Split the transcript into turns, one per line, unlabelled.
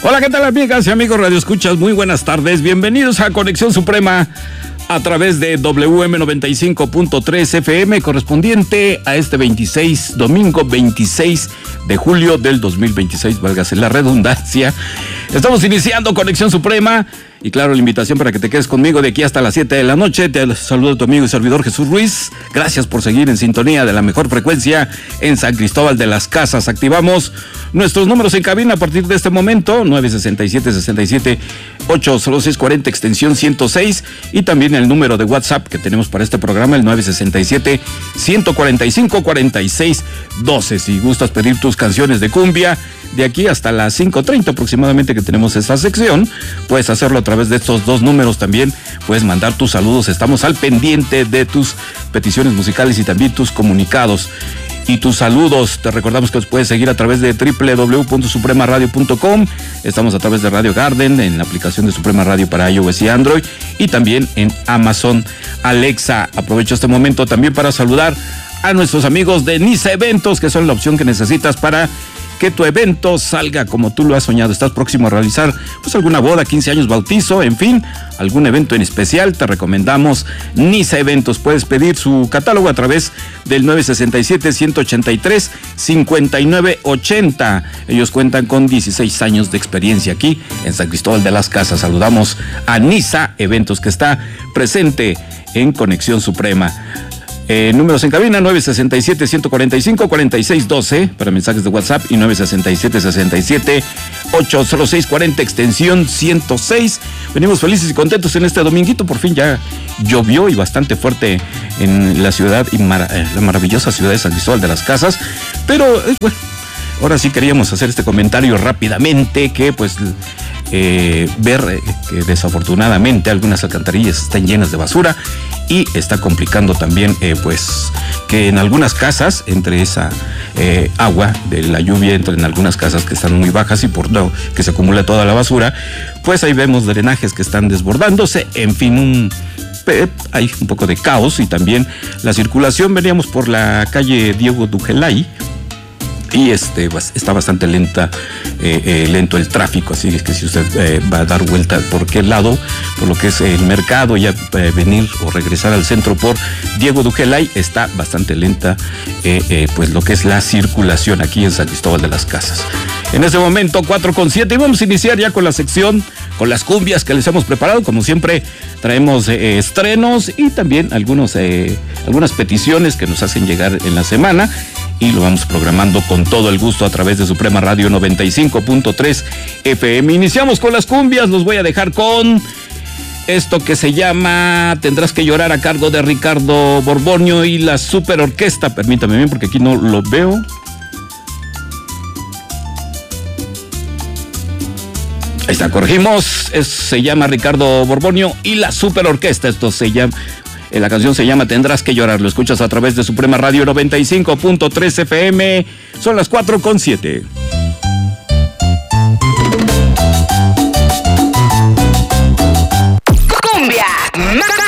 Hola, ¿qué tal, amigas y amigos Radio Escuchas? Muy buenas tardes, bienvenidos a Conexión Suprema a través de WM 95.3 FM, correspondiente a este domingo 26 de julio del 2026, válgase la redundancia. Estamos iniciando Conexión Suprema y claro, la invitación para que te quedes conmigo de aquí hasta las 7 de la noche. Te saludo a tu amigo y servidor Jesús Ruiz. Gracias por seguir en sintonía de la mejor frecuencia en San Cristóbal de las Casas. Activamos nuestros números en cabina a partir de este momento, 967-67-80640, extensión 106, y también el número de WhatsApp que tenemos para este programa, el 967-145-4612. Si gustas pedir tus canciones de cumbia, de aquí hasta las 5:30 aproximadamente que tenemos esta sección, puedes hacerlo a través de estos dos números. También puedes mandar tus saludos, estamos al pendiente de tus peticiones musicales y también tus comunicados y tus saludos. Te recordamos que os puedes seguir a través de www.supremaradio.com. Estamos a través de Radio Garden, en la aplicación de Suprema Radio para iOS y Android, y también en Amazon Alexa. Aprovecho este momento también para saludar a nuestros amigos de Niza Eventos, que son la opción que necesitas para que tu evento salga como tú lo has soñado. Estás próximo a realizar pues alguna boda, 15 años, bautizo, en fin, algún evento en especial. Te recomendamos Niza Eventos. Puedes pedir su catálogo a través del 967-183-5980. Ellos cuentan con 16 años de experiencia aquí en San Cristóbal de las Casas. Saludamos a Niza Eventos, que está presente en Conexión Suprema. Números en cabina, 967-145-4612 para mensajes de WhatsApp y 967-67-80640, extensión 106. Venimos felices y contentos en este dominguito. Por fin ya llovió y bastante fuerte en la ciudad y la maravillosa ciudad de San Cristóbal de las Casas. Pero bueno, ahora sí queríamos hacer este comentario rápidamente, que pues ver que desafortunadamente algunas alcantarillas están llenas de basura y está complicando también pues que en algunas casas entre esa agua de la lluvia, entre en algunas casas que están muy bajas y por lo que se acumula toda la basura, pues ahí vemos drenajes que están desbordándose. En fin, hay un poco de caos y también la circulación. Veníamos por la calle Diego Dugelay y está bastante lento el tráfico, así es que si usted va a dar vuelta por qué lado, por lo que es el mercado, ya venir o regresar al centro por Diego Dugelay, está bastante lenta pues lo que es la circulación aquí en San Cristóbal de las Casas. En este momento 4:07 y vamos a iniciar ya con la sección, con las cumbias que les hemos preparado. Como siempre traemos estrenos y también algunas peticiones que nos hacen llegar en la semana, y lo vamos programando con todo el gusto a través de Suprema Radio 95.3 FM. Iniciamos con las cumbias. Los voy a dejar con esto que se llama Tendrás que llorar, a cargo de Ricardo Borbonio y la Super Orquesta. Permítame bien porque aquí no lo veo. Ahí está, corregimos. Se llama Ricardo Borbonio y la Super Orquesta. La canción se llama Tendrás que llorar. Lo escuchas a través de Suprema Radio 95.3 FM. Son las 4:07.